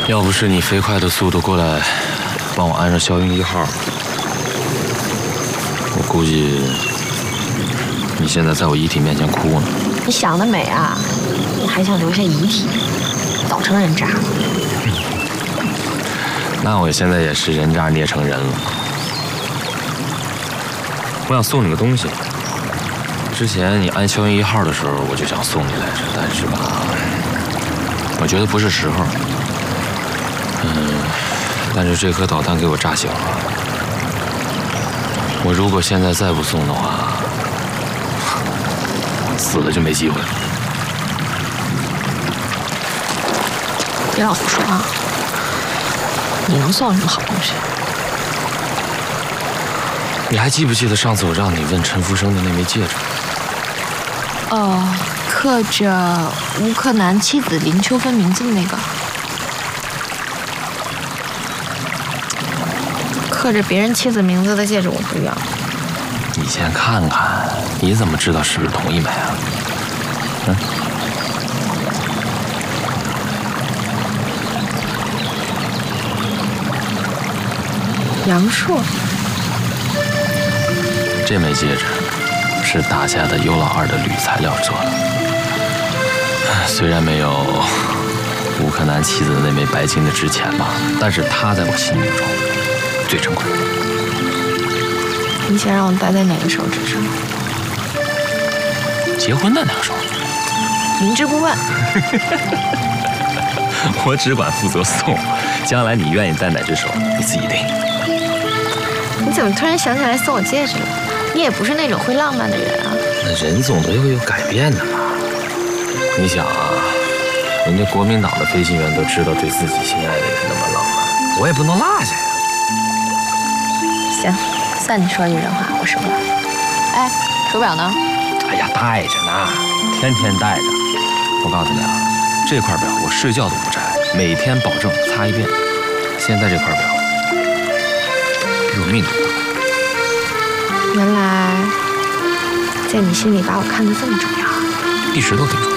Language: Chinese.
要不是你飞快的速度过来帮我安上消音1号，我估计你现在在我遗体面前哭呢。 你想得美啊！你还想留下遗体，早成人渣。 那我现在也是人渣捏成人了。我想送你个东西。之前你安消音1号的时候，我就想送你来着，但是吧，我觉得不是时候。但是这颗导弹给我炸醒了。我如果现在再不送的话，死了就没机会了。 别老胡说啊！你能送什么好东西？ 你还记不记得上次我让你问陈福生的那枚戒指？ 哦，刻着乌克兰妻子林秋芬名字的那个。刻着别人妻子名字的戒指我不要。 你先看看，你怎么知道是不是同一枚啊？ 杨烁， 这枚戒指是打下的尤老二的铝材料做的，虽然没有乌克兰妻子的那枚白金的值钱吧，但是它在我心目中最珍贵。 你想让我戴在哪个手指上？ 结婚的那个手。 明知故问。 我只管负责送，将来你愿意戴哪只手，你自己定。 你怎么突然想起来送我戒指了？你也不是那种会浪漫的人啊。 那人总得会有改变的嘛。你想啊，人家国民党的飞行员都知道对自己心爱的人那么浪漫，我也不能落下呀。 行，算你说句人话，我收了。哎，手表呢？ 哎呀，戴着呢，天天戴着。我告诉你啊，这块表我睡觉都不摘，每天保证擦一遍。现在这块表比我命都大。 原来，在你心里把我看得这么重要。 一直都挺重要。